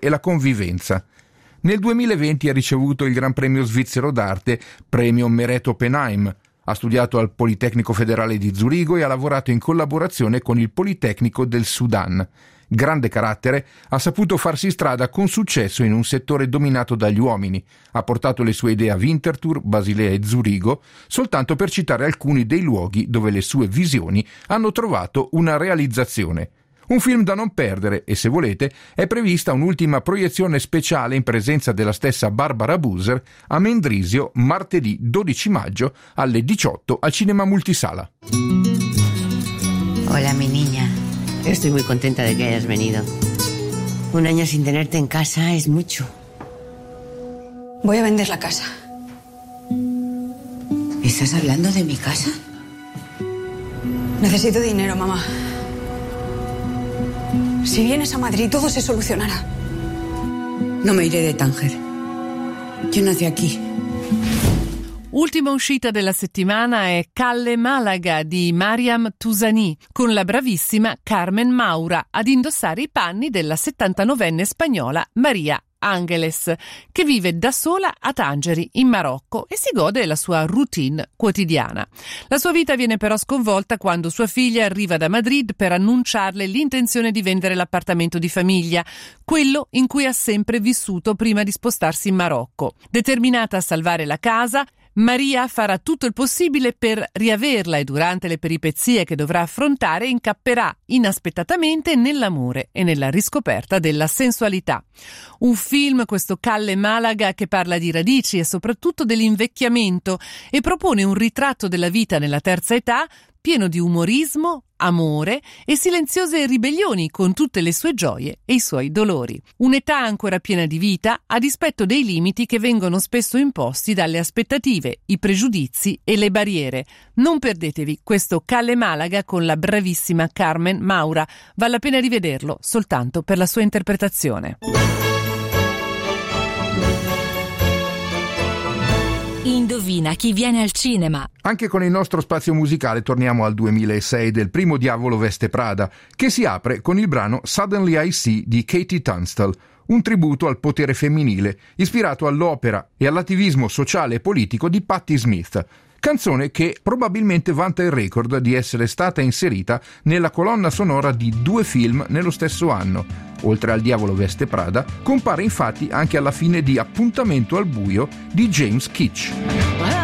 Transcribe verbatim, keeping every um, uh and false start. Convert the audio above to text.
e la convivenza. Nel duemilaventi ha ricevuto il Gran Premio Svizzero d'Arte, Premio Meret Oppenheim. Ha studiato al Politecnico Federale di Zurigo e ha lavorato in collaborazione con il Politecnico del Sudan. Grande carattere, ha saputo farsi strada con successo in un settore dominato dagli uomini. Ha portato le sue idee a Winterthur, Basilea e Zurigo, soltanto per citare alcuni dei luoghi dove le sue visioni hanno trovato una realizzazione. Un film da non perdere e, se volete, è prevista un'ultima proiezione speciale in presenza della stessa Barbara Buser a Mendrisio martedì dodici maggio alle diciotto al Cinema Multisala. Hola, mi niña. Estoy muy contenta de que hayas venido. Un año sin tenerte en casa es mucho. Voy a vender la casa. ¿Estás hablando de mi casa? Necesito dinero, mamá. Si vienes a Madrid, todo se solucionará. No me iré de Tánger. Yo nací aquí. Ultima uscita della settimana è Calle Malaga di Mariam Touzani, con la bravissima Carmen Maura ad indossare i panni della settantanovenne spagnola Maria Angeles, che vive da sola a Tangeri, in Marocco, e si gode della sua routine quotidiana. La sua vita viene però sconvolta quando sua figlia arriva da Madrid per annunciarle l'intenzione di vendere l'appartamento di famiglia, quello in cui ha sempre vissuto prima di spostarsi in Marocco. Determinata a salvare la casa, Maria farà tutto il possibile per riaverla e durante le peripezie che dovrà affrontare incapperà inaspettatamente nell'amore e nella riscoperta della sensualità. Un film, questo Calle Malaga, che parla di radici e soprattutto dell'invecchiamento e propone un ritratto della vita nella terza età pieno di umorismo, amore e silenziose ribellioni con tutte le sue gioie e i suoi dolori. Un'età ancora piena di vita a dispetto dei limiti che vengono spesso imposti dalle aspettative, i pregiudizi e le barriere. Non perdetevi questo Calle Malaga con la bravissima Carmen Maura. Vale la pena rivederlo soltanto per la sua interpretazione. Indovina chi viene al cinema. Anche con il nostro spazio musicale torniamo al duemilasei del Primo Diavolo Veste Prada, che si apre con il brano Suddenly I See di Katie Tunstall, un tributo al potere femminile ispirato all'opera e all'attivismo sociale e politico di Patti Smith. Canzone che probabilmente vanta il record di essere stata inserita nella colonna sonora di due film nello stesso anno. Oltre al Diavolo Veste Prada, compare infatti anche alla fine di Appuntamento al buio di James Kitch.